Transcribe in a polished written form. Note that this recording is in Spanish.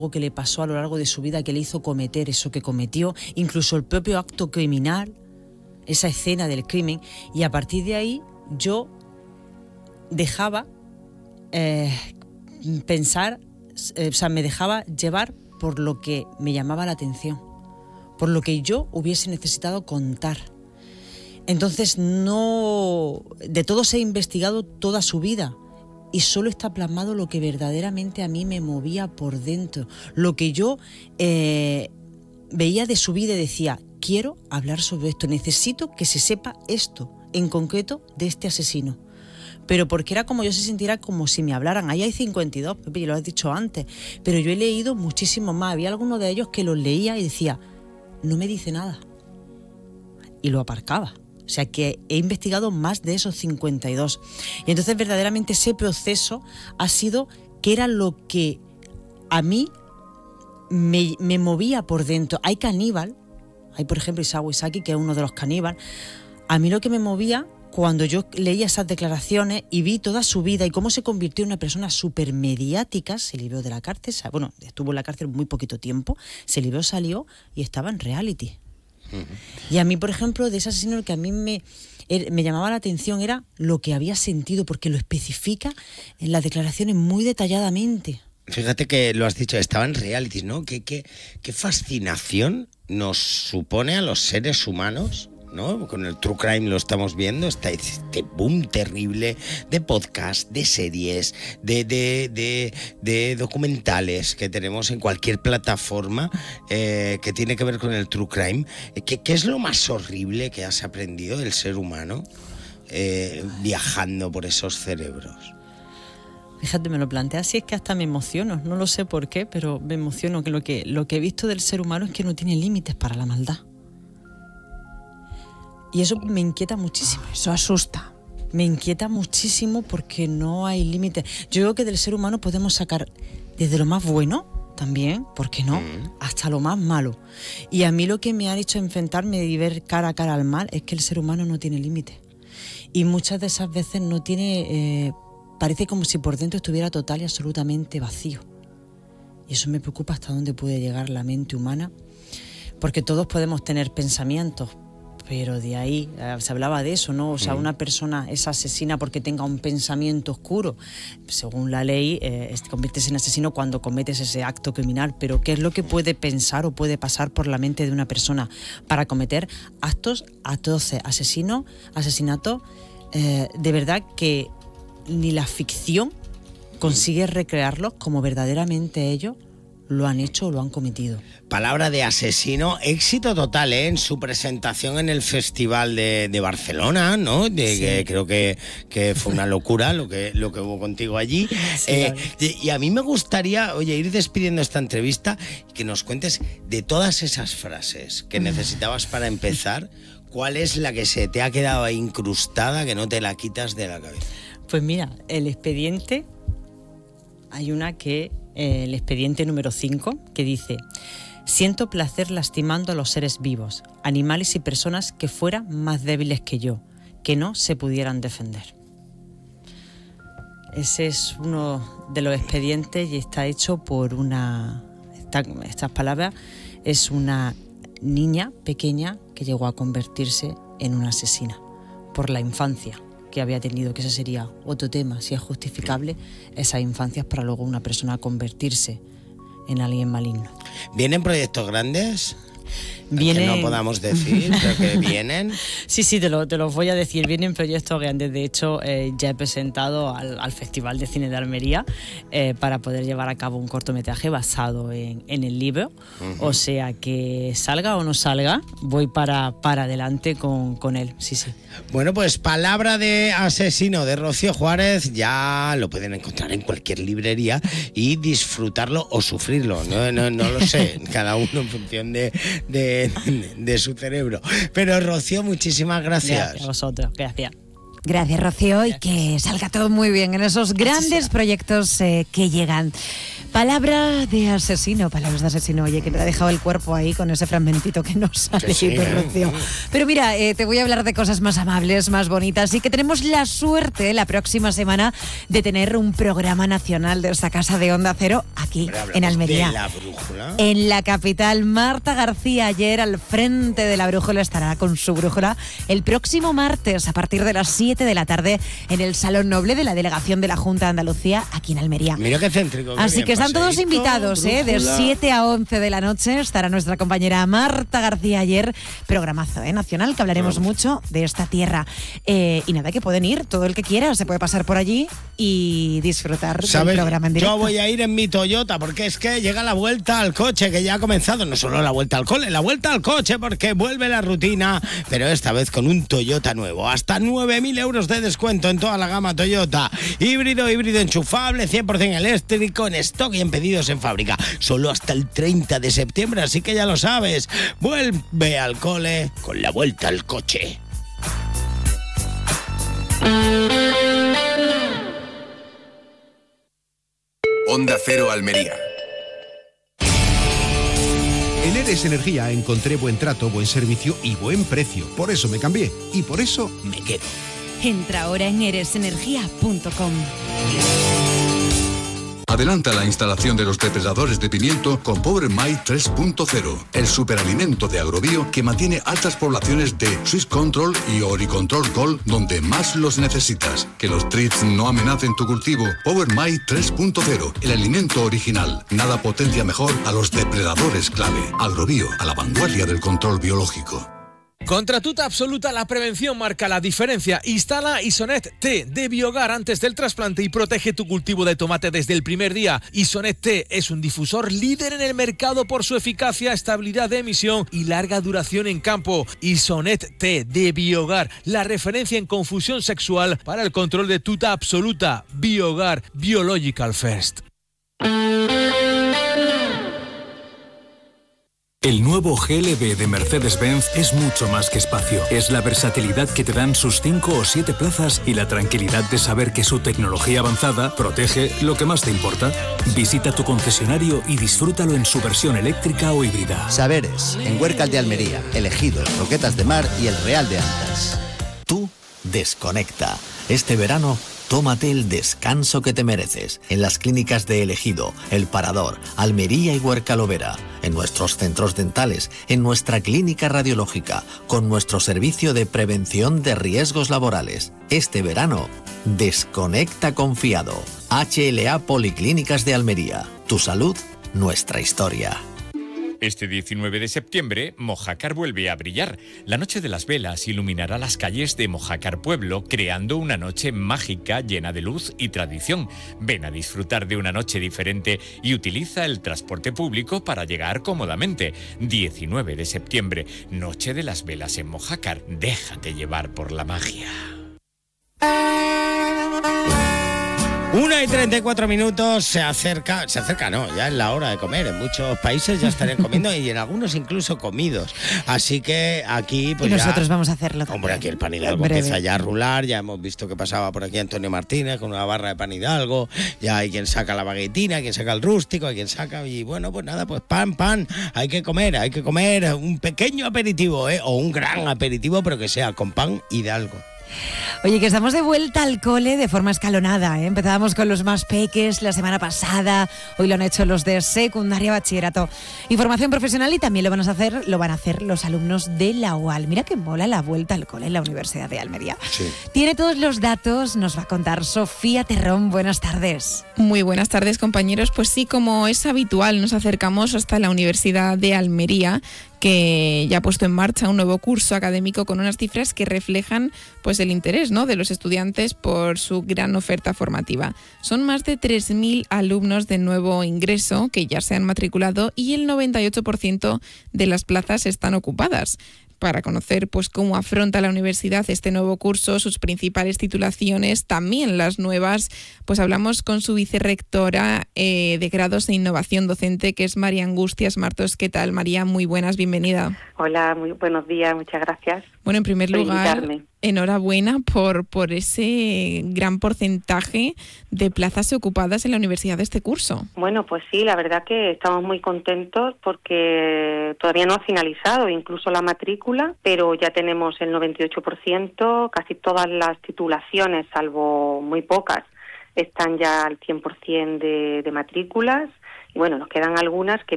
que le pasó a lo largo de su vida que le hizo cometer eso que cometió, incluso el propio acto criminal, esa escena del crimen, y a partir de ahí yo dejaba pensar, me dejaba llevar por lo que me llamaba la atención, por lo que yo hubiese necesitado contar. Entonces de todos he investigado toda su vida, y solo está plasmado lo que verdaderamente a mí me movía por dentro, lo que yo veía de su vida y decía, quiero hablar sobre esto, necesito que se sepa esto, en concreto de este asesino. Pero porque era como yo se sintiera como si me hablaran. Ahí hay 52, Pepe, lo has dicho antes, pero yo he leído muchísimo más. Había algunos de ellos que los leía y decía, no me dice nada. Y lo aparcaba. O sea que he investigado más de esos 52. Y entonces verdaderamente ese proceso ha sido que era lo que a mí me movía por dentro. Hay caníbal, hay por ejemplo Isao Isaki, que es uno de los caníbal. A mí lo que me movía cuando yo leía esas declaraciones y vi toda su vida y cómo se convirtió en una persona súper mediática, se libró de la cárcel, bueno, estuvo en la cárcel muy poquito tiempo, se libró, salió y estaba en reality. Y a mí, por ejemplo, de ese asesino, lo que a mí me llamaba la atención era lo que había sentido, porque lo especifica en las declaraciones muy detalladamente. Fíjate que lo has dicho, estaba en reality, ¿no? Qué fascinación nos supone a los seres humanos, ¿no? Con el True Crime lo estamos viendo, este boom terrible de podcast, de series, de documentales que tenemos en cualquier plataforma que tiene que ver con el True Crime. ¿Qué es lo más horrible que has aprendido del ser humano viajando por esos cerebros? Fíjate, me lo planteas así, es que hasta me emociono, no lo sé por qué, pero me emociono, que lo que he visto del ser humano es que no tiene límites para la maldad. Y eso me inquieta muchísimo. Eso asusta. Me inquieta muchísimo porque no hay límites. Yo creo que del ser humano podemos sacar desde lo más bueno, también, ¿por qué no?, hasta lo más malo. Y a mí lo que me ha hecho enfrentarme y ver cara a cara al mal es que el ser humano no tiene límites. Y muchas de esas veces no tiene... parece como si por dentro estuviera total y absolutamente vacío. Y eso me preocupa hasta dónde puede llegar la mente humana, porque todos podemos tener pensamientos, pero de ahí, se hablaba de eso, ¿no? O sea, una persona es asesina porque tenga un pensamiento oscuro. Según la ley, te conviertes en asesino cuando cometes ese acto criminal, pero ¿qué es lo que puede pensar o puede pasar por la mente de una persona para cometer actos atroces, asesinatos? De verdad que ni la ficción consigue recrearlos como verdaderamente ellos lo han hecho o lo han cometido. Palabra de asesino, éxito total, en su presentación en el Festival de Barcelona, ¿no? Sí. Que creo que fue una locura lo que hubo contigo allí. Sí, y a mí me gustaría, oye, ir despidiendo esta entrevista y que nos cuentes de todas esas frases que necesitabas para empezar, ¿cuál es la que se te ha quedado ahí incrustada que no te la quitas de la cabeza? Pues mira, el expediente, hay una que... el expediente número 5, que dice: siento placer lastimando a los seres vivos, animales y personas que fueran más débiles que yo, que no se pudieran defender. Ese es uno de los expedientes y está hecho por estas palabras, es una niña pequeña que llegó a convertirse en una asesina por la infancia que había tenido, que ese sería otro tema, si es justificable esas infancias para luego una persona convertirse en alguien maligno. ¿Vienen proyectos grandes? Vienen... Que no podamos decir, pero que vienen. Sí, te los voy a decir. Vienen proyectos grandes. De hecho, ya he presentado al Festival de Cine de Almería para poder llevar a cabo un cortometraje basado en el libro. O sea que salga o no salga, voy para adelante con él. Sí. Bueno, pues Palabra de asesino de Rocío Juárez ya lo pueden encontrar en cualquier librería y disfrutarlo o sufrirlo. No lo sé, cada uno en función de su cerebro. Pero Rocío, muchísimas gracias. Gracias a vosotros, gracias. Gracias, Rocío, y que salga todo muy bien en esos grandes proyectos que llegan. Palabras de asesino. Oye, que te ha dejado el cuerpo ahí con ese fragmentito que nos ha leído, Rocío. Pero mira, te voy a hablar de cosas más amables, más bonitas, y que tenemos la suerte la próxima semana de tener un programa nacional de esta casa de Onda Cero aquí en Almería. ¿De la brújula? En la capital. Marta García Aller al frente de la brújula estará con su brújula el próximo martes a partir de las 7 de la tarde en el Salón Noble de la Delegación de la Junta de Andalucía aquí en Almería. Mira qué céntrico. Así que están todos invitados, de 7 a 11 de la noche estará nuestra compañera Marta García Aller, programazo nacional, que hablaremos mucho de esta tierra. Y nada, que pueden ir, todo el que quiera, se puede pasar por allí y disfrutar del programa en directo. Yo voy a ir en mi Toyota, porque es que llega la vuelta al coche, que ya ha comenzado, no solo la vuelta al cole, la vuelta al coche, porque vuelve la rutina, pero esta vez con un Toyota nuevo, hasta 9.000 euros de descuento en toda la gama Toyota, híbrido enchufable, 100% eléctrico, en stock y en pedidos en fábrica, solo hasta el 30 de septiembre, así que ya lo sabes, vuelve al cole con la vuelta al coche. Onda Cero Almería. En Eres Energía encontré buen trato, buen servicio y buen precio. Por eso me cambié y por eso me quedo. Entra ahora en eresenergia.com. Adelanta la instalación de los depredadores de pimiento con Power My 3.0, el superalimento de Agrobio que mantiene altas poblaciones de Swiss Control y Oricontrol Gold donde más los necesitas. Que los thrips no amenacen tu cultivo. Power My 3.0, el alimento original. Nada potencia mejor a los depredadores clave. Agrobio, a la vanguardia del control biológico. Contra Tuta Absoluta, la prevención marca la diferencia. Instala Isonet T de Biogar antes del trasplante y protege tu cultivo de tomate desde el primer día. Isonet T es un difusor líder en el mercado por su eficacia, estabilidad de emisión y larga duración en campo. Isonet T de Biogar, la referencia en confusión sexual para el control de Tuta Absoluta. Biogar, Biological First. El nuevo GLB de Mercedes-Benz es mucho más que espacio. Es la versatilidad que te dan sus 5 o 7 plazas y la tranquilidad de saber que su tecnología avanzada protege lo que más te importa. Visita tu concesionario y disfrútalo en su versión eléctrica o híbrida. Saberes, en Huércal de Almería, Elegidos, Roquetas de Mar y el Real de Antas. Tú desconecta. Este verano, tómate el descanso que te mereces en las clínicas de Elegido, El Parador, Almería y Huercalovera, en nuestros centros dentales, en nuestra clínica radiológica, con nuestro servicio de prevención de riesgos laborales. Este verano, desconecta confiado. HLA Policlínicas de Almería. Tu salud, nuestra historia. Este 19 de septiembre, Mojácar vuelve a brillar. La Noche de las Velas iluminará las calles de Mojácar Pueblo, creando una noche mágica llena de luz y tradición. Ven a disfrutar de una noche diferente y utiliza el transporte público para llegar cómodamente. 19 de septiembre, Noche de las Velas en Mojácar. Déjate llevar por la magia. 1:34, se acerca no, ya es la hora de comer. En muchos países ya estarían comiendo y en algunos incluso comidos. Así que aquí pues y nosotros vamos a hacerlo también. Hombre, aquí el pan Hidalgo empieza ya a rular. Ya hemos visto que pasaba por aquí Antonio Martínez con una barra de pan Hidalgo. Ya hay quien saca la baguetina, hay quien saca el rústico, hay quien saca... Y bueno, pues nada, pues pan. Hay que comer un pequeño aperitivo, o un gran aperitivo, pero que sea con pan Hidalgo. Oye, que estamos de vuelta al cole de forma escalonada, ¿eh? Empezábamos con los más peques la semana pasada, hoy lo han hecho los de secundaria, bachillerato y formación profesional, y también lo van a hacer los alumnos de la UAL. Mira que mola la vuelta al cole en la Universidad de Almería. Sí. Tiene todos los datos, nos va a contar Sofía Terrón. Buenas tardes. Muy buenas tardes, compañeros. Pues sí, como es habitual, nos acercamos hasta la Universidad de Almería, que ya ha puesto en marcha un nuevo curso académico con unas cifras que reflejan pues el interés, ¿no?, de los estudiantes por su gran oferta formativa. Son más de 3.000 alumnos de nuevo ingreso que ya se han matriculado y el 98% de las plazas están ocupadas. Para conocer pues cómo afronta la universidad este nuevo curso, sus principales titulaciones, también las nuevas, pues hablamos con su vicerrectora de grados de innovación docente, que es María Angustias Martos. ¿Qué tal, María? Muy buenas, bienvenida. Hola, muy buenos días, muchas gracias. Bueno, en primer lugar, Enhorabuena por ese gran porcentaje de plazas ocupadas en la universidad de este curso. Bueno, pues sí, la verdad que estamos muy contentos porque todavía no ha finalizado incluso la matrícula, pero ya tenemos el 98%, casi todas las titulaciones, salvo muy pocas, están ya al 100% de matrículas. Y bueno, nos quedan algunas que